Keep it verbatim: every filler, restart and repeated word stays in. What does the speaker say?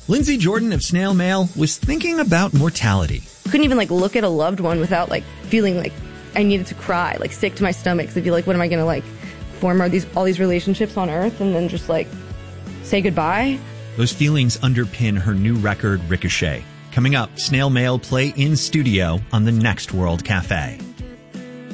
Lindsay Jordan of Snail Mail was thinking about mortality. Couldn't even like look at a loved one without like feeling like I needed to cry, like sick to my stomach. So I'd be like, what am I going to like form all these, all these relationships on Earth and then just like say goodbye? Those feelings underpin her new record, Ricochet. Coming up, Snail Mail play in studio on the next World Cafe.